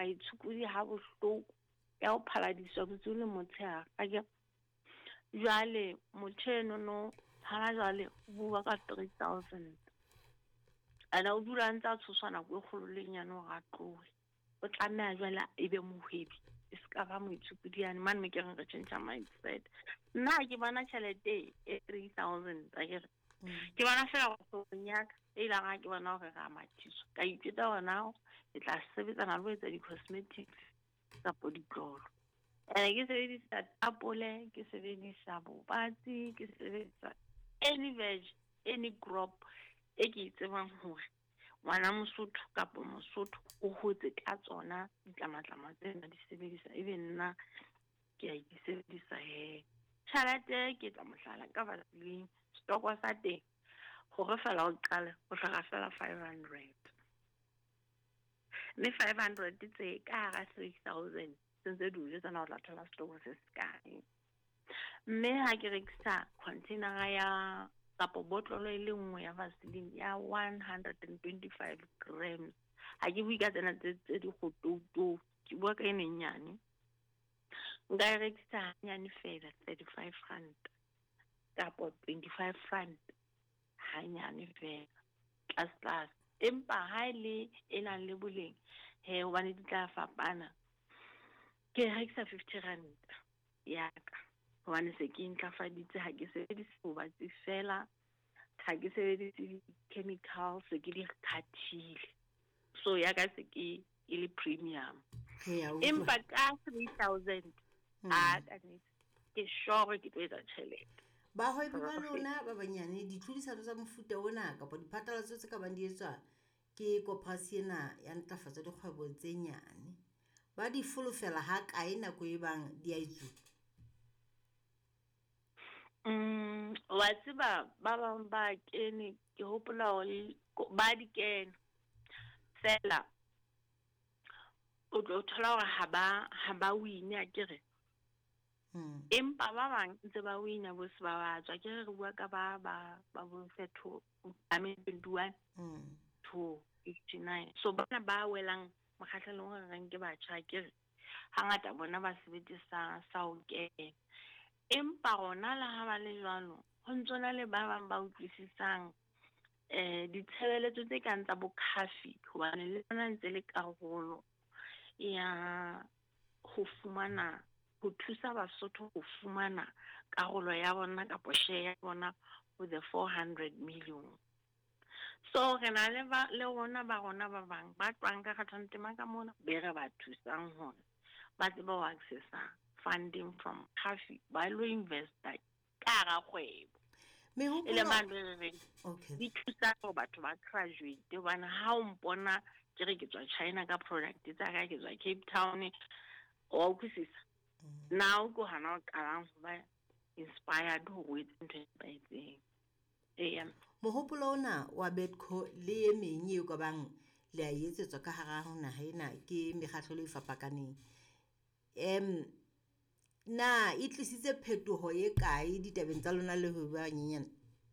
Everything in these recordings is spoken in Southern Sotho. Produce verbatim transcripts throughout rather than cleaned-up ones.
itshukudi ha bohloko ya ho phaladiswa botse le motshehare a ke jwale motheno no hana jwale bua ka three thousand ana o dula ntsa tshoswana go kgolo le nyane ga tlohe o tlameha jwale e be mohwebi e ska ba moitshukudi yani man me ke re change mindset nna ke bana tšhelete e three thousand a ke ke bana fela go nyaka e la ga ke bana go ga mathiso ka ithuta gona e tla sebetsana le go etsa di cosmetics tsa poditlolo ene ke sebedisa tapole ke sebedisa bobatsi ke sebedisa any veg any crop e ke tsebang hore ngwana mosotho kapo mosotho o hotse ka tsona ditlamatlama tsena di sebedisa ebe nna ke a di sebedisa he tšhelete ke tla mohlala ka vaseline stoko sa teng gore fela o qale o tlhoka fela five hundred mme five hundred tse ka ga three thousand sentse di utlwe tsena o tla thola stoko se sekae mme ha ke rekisa container ya kapo botlolo e le nngwe ya vaseline ya one hundred twenty-five grams ha ke bua ka tsena tse di go tutu ke bua ka ene nyane nka e rekisa nyane fela thirty-five rand kapo twenty-five rand ha nyane fela class class empa ha ile e nang le boleng he hobane di tla fapana ke rekisa fifty rand ya ka hobane se ke intlafaditse ha ke sebedise bobatsi fela ha ke sebedise chemicals se ke di khathile so ya ka se ke e le premium empa ka three thousand a ka ne ke sure ke tlo etsa tšhelete ba hwebi ba lona ba banyane ditlhodisano tsa mofuta ona kapa diphatlalatso tse ka bang di etswa ke koporasi ena ya ntlafatso ya dikgwebo tse nyane ba di folofela ha kae nako e bang di a itsupa mm wa tseba ba bang ba kene ke hopola ba di kena fela o tlo thola hore ha ba ha ba win a kere empa ba bang ntse ba wina bo se ba batswa ke re bua ka ba ba ba bo fetho I mean twenty-one to fifty-nine so bana ba welang makgahlelong gore reng ke batjha ke hangata bona ba sebedisa sa o ke empa rona la ha ba le jwalo ho ntsona le ba bang ba utlwisisang eh ditshebeletso tse kang tsa bo coffee hobane le tsona ntse le karolo ya go fumana go thusa Basotho go fumana karolo ya bona ka share ya bona with the four hundred million so re na le ba le rona ba rona ba bang ba twang ka kgathantema ka mona be re ba thusang hore ba tseba ho accessa funding from coffee ba lo investa ka ga kgwebo ele man re di thusa go batho ba graduate bana ha o mpona ke re ke tswa China ka product tsa ka ke tswa Cape Town o kusisa now go hana ka ba inspired ho with into by em mohopolo ona wa Betco le emenye go bang le a etsetswa ka hara hona haina ke mekgahlelo e fapakaneng em na e tlisitse phetoho ye kae ditabeng tsa lona le ho ba nyenyana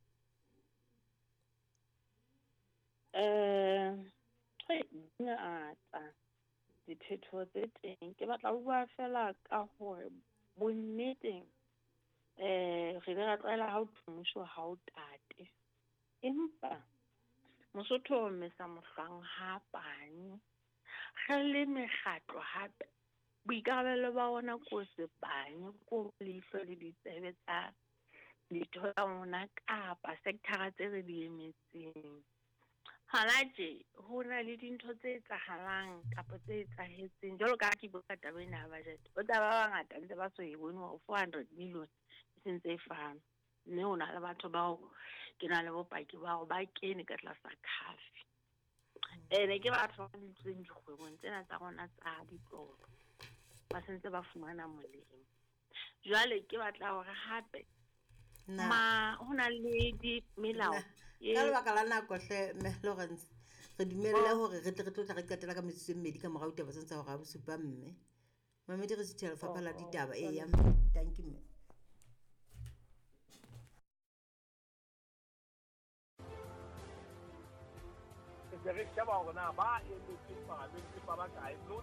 eh ya ata diphetho tse teng ke batla ho bua fela ka hore bonneteng eh re ra tlwaela ha o thumusho ha o tate empa Mosotho o mesa mohlang ha pane re le megatlo hape boikarabelo ba ona ko se pane ko le ihlo le ditsebe tsa ditho tsa ona kapa sector tse re di emetseng halaje ho na le dintho tse tsahalang kapa tse tsahetseng jalo ka ke boka tabena ha budget o tla ba bangata ntse ba so e bone ho four hundred million sentse fana mme ona le batho bao ke na le bopaki ba go ba kene ka tlasa cafe ene ke batho ba ntseng dikgwebong tsena tsa rona tsa ditlolo ba sentse ba fumana molemo jwale ke batla hore hape ma hona le di melao ka lebaka la nako hle me Lawrence re dumelle hore re tle re tlo tla re qetela ka metsotso e mmedi ka morao ditaba tsentse hore a bosupa mme mamedi re sithela fapala ditaba e ya thank you. Ke re ke ba hore na ba e le ke ba le ke ba ba kae